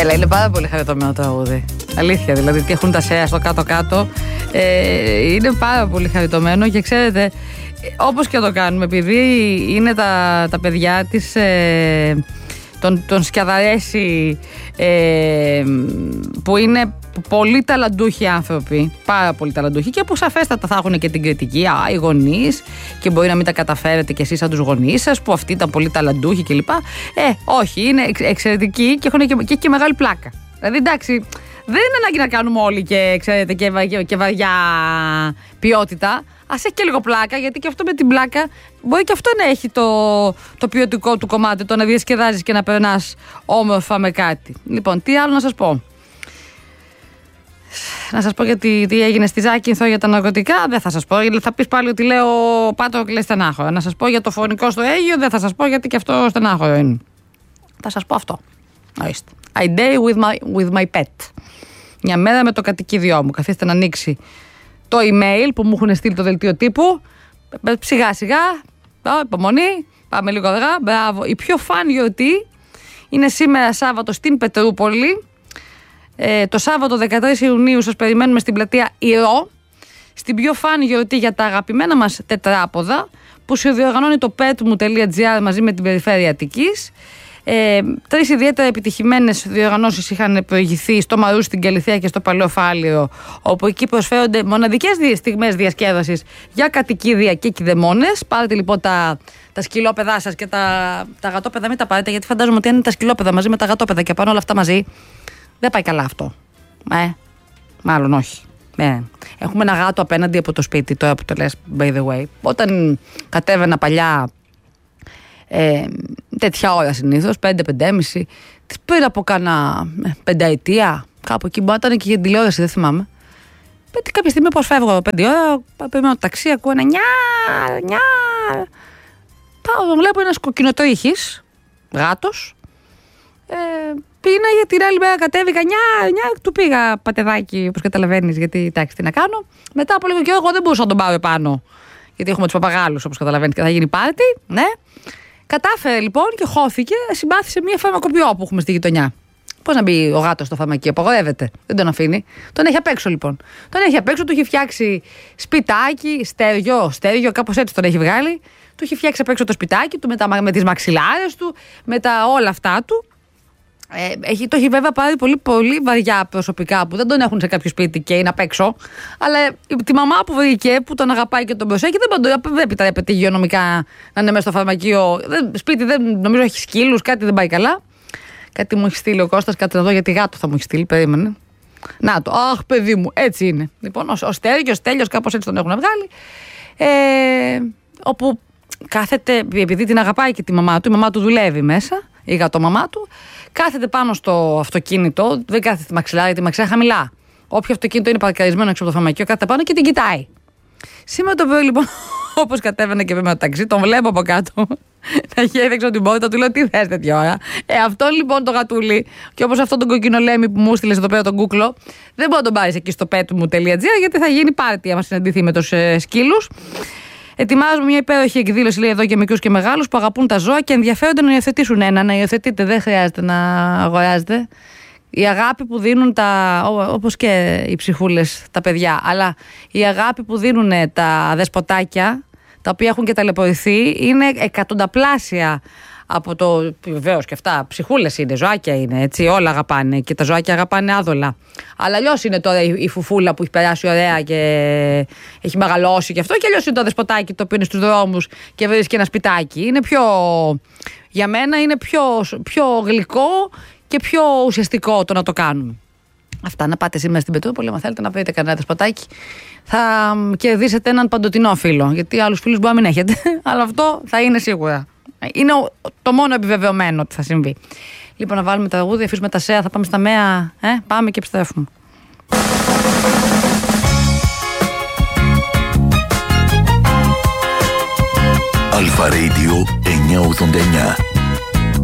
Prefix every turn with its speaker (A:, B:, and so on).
A: Έλα, είναι πάρα πολύ χαριτωμένο το τραγούδι. Αλήθεια, δηλαδή τι έχουν τα ΣΕΑ στο κάτω-κάτω. Είναι πάρα πολύ χαριτωμένο και ξέρετε, όπως και το κάνουμε, επειδή είναι τα παιδιά της. Τον σκιαδαρέσει, που είναι πολύ ταλαντούχοι άνθρωποι, πάρα πολύ ταλαντούχοι, και που σαφέστατα θα έχουν και την κριτική, οι γονείς, και μπορεί να μην τα καταφέρετε κι εσείς σαν τους γονείς σας, που αυτοί ήταν πολύ ταλαντούχοι κλπ. Όχι, είναι εξαιρετικοί και έχουν και μεγάλη πλάκα. Δηλαδή, εντάξει, δεν είναι ανάγκη να κάνουμε όλοι και, ξέρετε, και βαριά ποιότητα. Ας έχει και λίγο πλάκα, γιατί και αυτό με την πλάκα μπορεί και αυτό να έχει το ποιοτικό του κομμάτι, το να διασκεδάζεις και να περνάς όμορφα με κάτι. Λοιπόν, τι άλλο να σας πω. Να σας πω γιατί τι έγινε στη Ζάκυνθο για τα ναρκωτικά, δεν θα σας πω, γιατί θα πεις πάλι ότι λέω πάτο και λέει στενάχωρο. Να σας πω για το φωνικό στο Αίγυο, δεν θα σας πω, γιατί και αυτό στενάχωρο είναι. Θα σας πω αυτό. Ορίστε. I day with my pet. Μια μέρα με το κατοικίδιό μου. Καθίστε να ανοίξει το email που μου έχουν στείλει το δελτίο τύπου. Σιγά σιγά, υπομονή, πάμε λίγο αργά. Μπράβο. Η πιο φαν γιορτή είναι σήμερα Σάββατο στην Πετρούπολη. Το Σάββατο 13 Ιουνίου σας περιμένουμε στην πλατεία Ηρώ, στην πιο φαν γιορτή για τα αγαπημένα μας τετράποδα, που συνδιοργανώνει το petmu.gr μαζί με την Περιφέρεια Αττικής. 3 ιδιαίτερα επιτυχημένες διοργανώσεις είχαν προηγηθεί στο Μαρούσι, στην Καλυθέα και στο Παλαιό Φάληρο, όπου εκεί προσφέρονται μοναδικές στιγμές διασκέδασης για κατοικίδια και κηδεμόνες. Πάρετε λοιπόν τα σκυλόπαιδά σας και τα γατόπαιδα, μην τα πάρετε, γιατί φαντάζομαι ότι αν είναι τα σκυλόπαιδα μαζί με τα γατόπαιδα και πάνω όλα αυτά μαζί, δεν πάει καλά αυτό. Μάλλον όχι. Έχουμε ένα γάτο απέναντι από το σπίτι, τώρα που το λες, by the way. Όταν κατέβαινα παλιά, τέτοια ώρα συνήθως, 5-5.30, πριν από κάνα 5 ετία, κάπου εκεί, μπορεί να ήταν και για την τηλεόραση, δεν θυμάμαι. Κάποια στιγμή πως φεύγω 5 ώρα, περιμένω το ταξί, ακούω ένα νιά. Πάω, τον βλέπω ένας κοκκινοτρίχης, γάτος. Πήγα την άλλη μέρα, κατέβηκα, νιά, του πήγα πατεδάκι, όπως καταλαβαίνεις, γιατί εντάξει, τι να κάνω. Μετά από λίγο καιρό, εγώ δεν μπορούσα να τον πάρω επάνω, γιατί έχουμε τους παπαγάλους, όπως καταλαβαίνεις, και θα γίνει πάρτι, ναι. Κατάφερε λοιπόν και χώθηκε, συμπάθησε μια φαρμακοποιό που έχουμε στη γειτονιά. Πώς να μπει ο γάτος στο φαρμακείο, απαγορεύεται, δεν τον αφήνει. Τον έχει απ' έξω λοιπόν. Τον έχει απ' έξω, του έχει φτιάξει σπιτάκι, στέργιο, κάπως έτσι τον έχει βγάλει. Του έχει φτιάξει απ' έξω το σπιτάκι του με τις μαξιλάρες του, με τα όλα αυτά του. Το έχει βέβαια πάρει πολύ, πολύ βαριά προσωπικά που δεν τον έχουν σε κάποιο σπίτι και είναι απ' έξω. Αλλά τη μαμά που βρήκε, που τον αγαπάει και τον προσέχει, δεν επιτρέπεται υγειονομικά να είναι μέσα στο φαρμακείο. Σπίτι δεν νομίζω έχει σκύλους, κάτι δεν πάει καλά. Κάτι μου έχει στείλει ο Κώστας, κάτι να δω, γιατί γάτο θα μου έχει στείλει, περίμενε. Να το, αχ παιδί μου, έτσι είναι. Λοιπόν, ο Στέλιος, κάπως έτσι τον έχουν βγάλει. Όπου κάθεται, επειδή την αγαπάει και τη μαμά του, η μαμά του δουλεύει μέσα, η γατομαμά του. Κάθεται πάνω στο αυτοκίνητο, δεν κάθεται στη μαξιλάρη, γιατί η μαξιλάρη χαμηλά. Όποιο αυτοκίνητο είναι παρκαρισμένο έξω από το φαρμακείο, κάθεται πάνω και την κοιτάει. Σήμερα το πρωί λοιπόν, όπως κατέβαινε και με το ταξί, τον βλέπω από κάτω. Να έχει έξω την πόρτα, του λέω: τι θες τέτοια ώρα. Αυτό λοιπόν το γατούλι, και όπως αυτό τον κοκκινολέμι που μου στείλε εδώ πέρα τον κούκλο, δεν μπορεί να τον πάρει εκεί στο petmu.gr, γιατί θα γίνει πάρτι άμα συναντηθεί με τους σκύλους. Ετοιμάζουμε μια υπέροχη εκδήλωση, λέει, εδώ για μικρούς και μεγάλους που αγαπούν τα ζώα και ενδιαφέρονται να υιοθετήσουν ένα. Να υιοθετείτε, δεν χρειάζεται να αγοράζετε. Η αγάπη που δίνουν όπως και οι ψυχούλες, τα παιδιά, αλλά η αγάπη που δίνουν τα δεσποτάκια, τα οποία έχουν και ταλαιπωρηθεί, είναι εκατονταπλάσια από το. Βεβαίως και αυτά, ψυχούλες είναι, ζωάκια είναι, έτσι, όλα αγαπάνε και τα ζωάκια αγαπάνε άδολα. Αλλά αλλιώς είναι τώρα η φουφούλα που έχει περάσει ωραία και έχει μεγαλώσει και αυτό, και αλλιώς είναι το δεσποτάκι το οποίο είναι στους δρόμους και βρίσκει ένα σπιτάκι. Είναι για μένα είναι πιο γλυκό και πιο ουσιαστικό το να το κάνουμε. Αυτά, να πάτε σήμερα στην Πετρούπολη, αν θέλετε να βρείτε κανένα δεσποτάκι, θα κερδίσετε έναν παντοτινό φίλο. Γιατί άλλους φίλους μπορεί να μην έχετε, αλλά αυτό θα είναι σίγουρα. Είναι το μόνο επιβεβαιωμένο ότι θα συμβεί. Λοιπόν, να βάλουμε τα τραγούδια, αφήσουμε τα ΣΕΑ, θα πάμε στα ΜΕΑ. Πάμε και επιστρέφουμε.
B: Αλφα Radio 989.